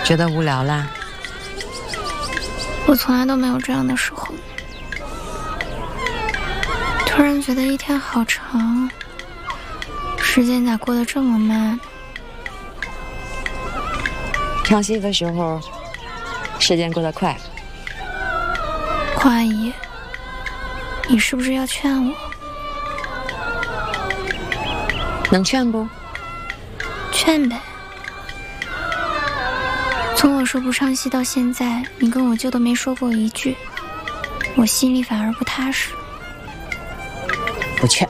觉得无聊啦？ 我从来都没有这样的时候。突然觉得一天好长，时间咋过得这么慢？ 唱戏的时候，时间过得快。 邝阿姨，你是不是要劝我？ 能劝不？ 劝呗。从我说不唱戏到现在，你跟我舅都没说过一句，我心里反而不踏实。 不劝。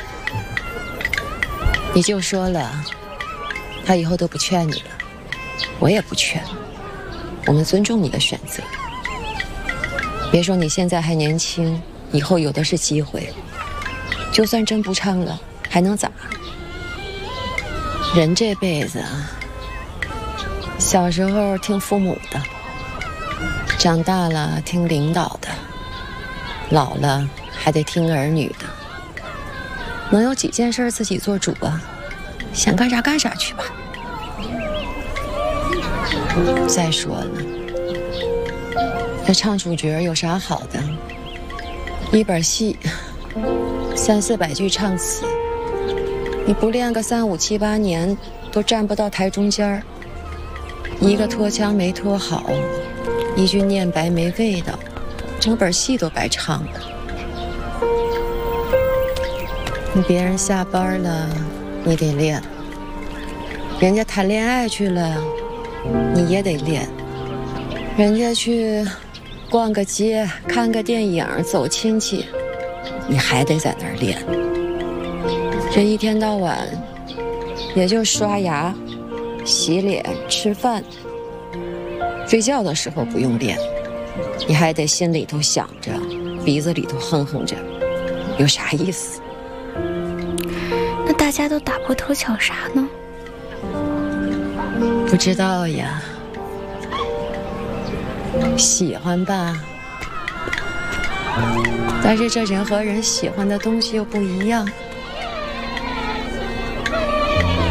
你舅说了，他以后都不劝你了，我也不劝。我们尊重你的选择。别说你现在还年轻，以后有的是机会。就算真不唱了，还能咋？人这辈子啊，小时候听父母的，长大了听领导的，老了还得听儿女的。能有几件事自己做主啊？想干啥干啥去吧。再说了，这唱主角有啥好的？一本戏300-400句唱词，你不练个3、5、7、8年，都站不到台中间儿。一个拖腔没拖好，一句念白没味道，整本戏都白唱了。你别人下班了，你得练；人家谈恋爱去了，你也得练；人家去逛个街、看个电影、走亲戚，你还得在那儿练。这一天到晚，也就刷牙、洗脸、吃饭，睡觉的时候不用练，你还得心里头想着，鼻子里头哼哼着，有啥意思？ 那大家都打破头抢啥呢？ 不知道呀。喜欢吧，但是这人和人喜欢的东西又不一样。